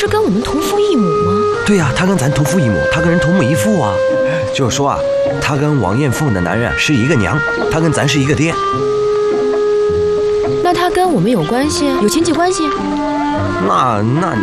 是跟我们同父异母吗？ 对呀，他跟咱同父异母，他跟人同母异父啊。就是说啊，他跟王艳凤的男人是一个娘，他跟咱是一个爹。 那他跟我们有关系，有亲戚关系？ 那